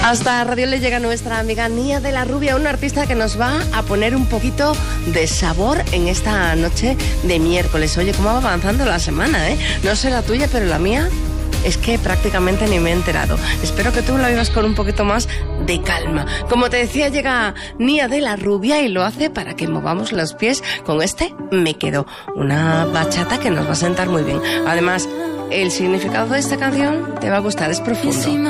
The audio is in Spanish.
Hasta Radio le llega nuestra amiga Nia de la Rubia, una artista que nos va a poner un poquito de sabor en esta noche de miércoles. Oye, cómo va avanzando la semana, ¿eh? No sé la tuya, pero la mía es que prácticamente ni me he enterado. Espero que tú la vivas con un poquito más de calma. Como te decía, llega Nia de la Rubia y lo hace para que movamos los pies con este Me Quedo. Una bachata que nos va a sentar muy bien. Además, el significado de esta canción te va a gustar, es profundo.